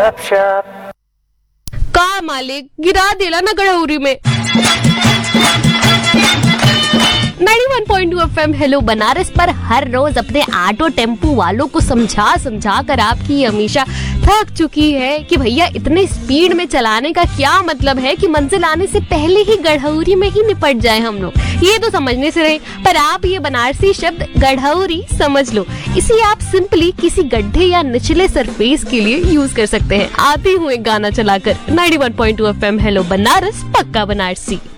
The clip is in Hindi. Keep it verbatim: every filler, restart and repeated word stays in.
गपशप। का मालिक गिरा दिला ना गड़ौरी में। Ninety one point two FM hello Banaras पर हर रोज अपने ऑटो टेम्पू वालों को समझा समझा कर आपकी हमेशा थक चुकी है कि भैया इतने स्पीड में चलाने का क्या मतलब है कि मंजिल आने से पहले ही गढ़ौरी में ही निपट जाए हम लोग। ये तो समझने से रहे, पर आप ये बनारसी शब्द गढ़ौरी समझ लो, इसे आप सिंपली किसी गड्ढे या निचले सरफेस के लिए यूज कर सकते हैं। आती हूँ एक गाना चलाकर। Ninety one point two FM hello Banaras, पक्का बनारसी।